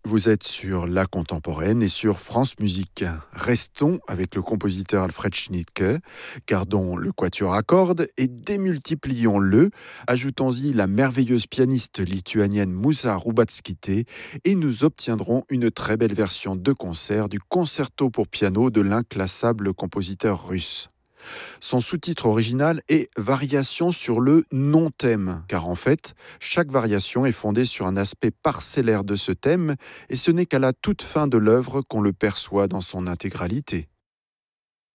Vous êtes sur La Contemporaine et sur France Musique. Restons avec le compositeur Alfred Schnittke, gardons le quatuor à cordes et démultiplions-le, ajoutons-y la merveilleuse pianiste lituanienne Musa Rubatskite et nous obtiendrons une très belle version de concert du concerto pour piano de l'inclassable compositeur russe. Son sous-titre original est Variation sur le non-thème, car en fait, chaque variation est fondée sur un aspect parcellaire de ce thème, et ce n'est qu'à la toute fin de l'œuvre qu'on le perçoit dans son intégralité.